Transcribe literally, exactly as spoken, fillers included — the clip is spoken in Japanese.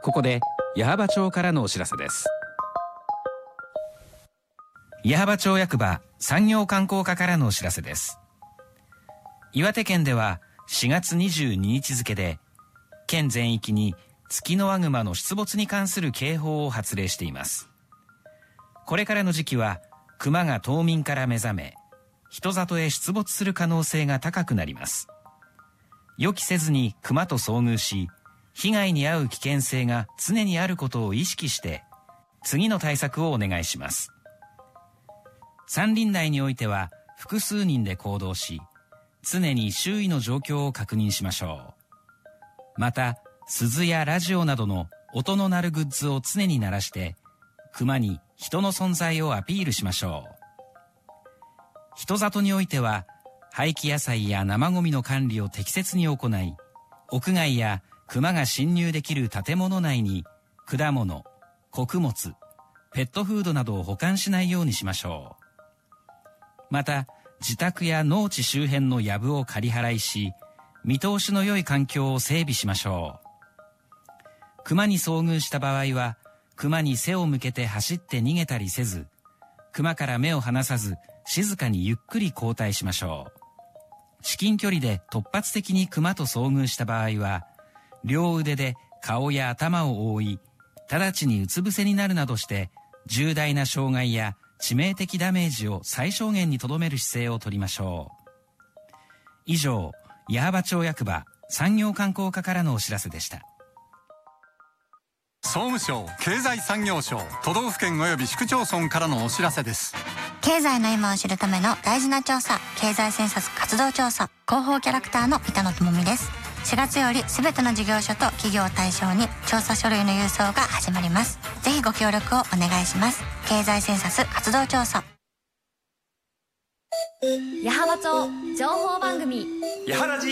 ここで矢巾町からのお知らせです。矢巾町役場産業観光課からのお知らせです。岩手県ではしがつにじゅうににち付で県全域にツキノワグマの出没に関する警報を発令しています。これからの時期はクマが冬眠から目覚め、人里へ出没する可能性が高くなります。予期せずにクマと遭遇し、被害に遭う危険性が常にあることを意識して次の対策をお願いします。山林内においては複数人で行動し、常に周囲の状況を確認しましょう。また鈴やラジオなどの音の鳴るグッズを常に鳴らしてクマに人の存在をアピールしましょう。人里においては廃棄野菜や生ゴミの管理を適切に行い、屋外やクマが侵入できる建物内に果物、穀物、ペットフードなどを保管しないようにしましょう。また自宅や農地周辺の藪を刈り払いし、見通しの良い環境を整備しましょう。クマに遭遇した場合はクマに背を向けて走って逃げたりせず、クマから目を離さず静かにゆっくり後退しましょう。至近距離で突発的にクマと遭遇した場合は両腕で顔や頭を覆い、直ちにうつ伏せになるなどして重大な傷害や致命的ダメージを最小限にとどめる姿勢をとりましょう。以上、矢巾町役場産業観光課からのお知らせでした。 総務省経済産業省都道府県及び市区町村からのお知らせです。 経済の今を知るための大事な調査、経済政策活動調査、広報キャラクターの板野友美です。しがつよりすべての事業所と企業を対象に調査書類の郵送が始まります。ぜひご協力をお願いします。経済センサス活動調査。 矢巾町情報番組、 やはらじ